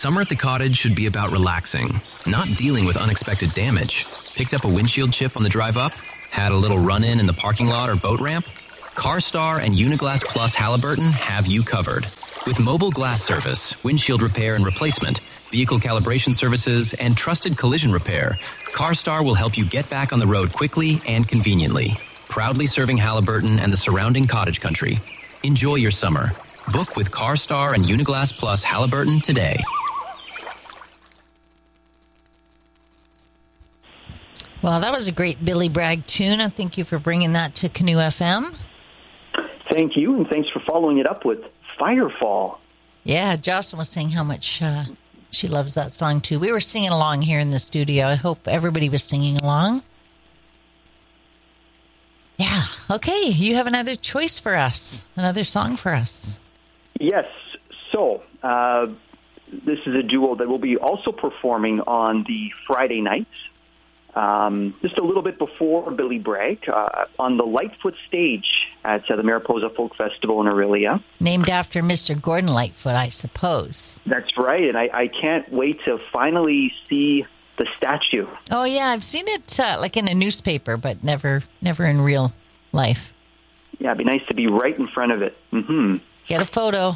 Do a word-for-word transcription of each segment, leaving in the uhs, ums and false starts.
Summer at the cottage should be about relaxing, not dealing with unexpected damage. Picked up a windshield chip on the drive up? Had a little run-in in the parking lot or boat ramp? CarStar and Uniglass Plus Halliburton have you covered. With mobile glass service, windshield repair and replacement, vehicle calibration services, and trusted collision repair, CarStar will help you get back on the road quickly and conveniently. Proudly serving Halliburton and the surrounding cottage country. Enjoy your summer. Book with CarStar and Uniglass Plus Halliburton today. Well, that was a great Billy Bragg tune. I thank you for bringing that to Canoe F M. Thank you, and thanks for following it up with Firefall. Yeah, Jocelyn was saying how much uh, she loves that song, too. We were singing along here in the studio. I hope everybody was singing along. Yeah, okay, you have another choice for us, another song for us. Yes, so uh, this is a duo that will be also performing on the Friday nights. Um, just a little bit before Billy Bragg, uh, on the Lightfoot stage at uh, the Mariposa Folk Festival in Orillia. Named after Mister Gordon Lightfoot, I suppose. That's right, and I, I can't wait to finally see the statue. Oh, yeah, I've seen it uh, like in a newspaper, but never never in real life. Yeah, it'd be nice to be right in front of it. Mm-hmm. Get a photo.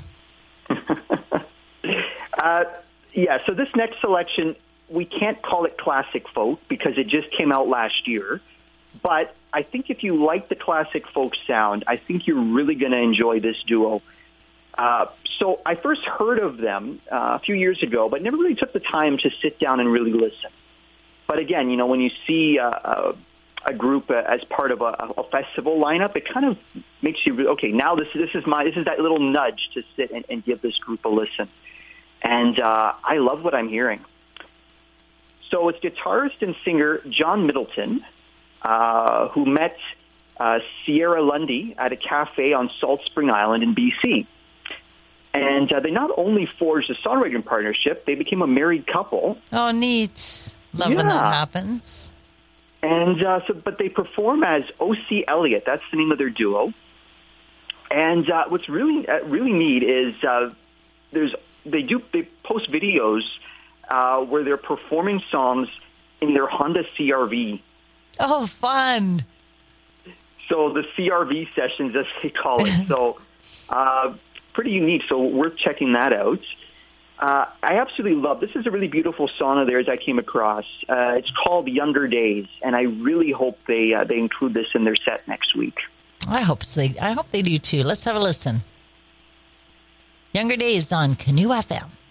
uh, yeah, so this next selection, we can't call it classic folk because it just came out last year. But I think if you like the classic folk sound, I think you're really going to enjoy this duo. Uh, so I first heard of them uh, a few years ago, but never really took the time to sit down and really listen. But again, you know, when you see uh, a, a group uh, as part of a, a festival lineup, it kind of makes you, re- okay, now this, this is my, this is that little nudge to sit and, and give this group a listen. And uh, I love what I'm hearing. So it's guitarist and singer John Middleton, uh, who met uh, Sierra Lundy at a cafe on Salt Spring Island in B C. And uh, they not only forged a songwriting partnership, they became a married couple. Oh, neat. Love yeah. when that happens. And uh, so, but they perform as O C Elliott. That's the name of their duo. And uh, what's really uh, really neat is uh, there's they do they post videos uh, where they're performing songs in their Honda C R V. Oh, fun! So the C R V sessions, as they call it. So uh, pretty unique. So worth checking that out. Uh, I absolutely love, this is a really beautiful song of theirs I came across. Uh, it's called Younger Days, and I really hope they uh, they include this in their set next week. I hope so. They, I hope they do too. Let's have a listen. Younger Days on Canoe F M.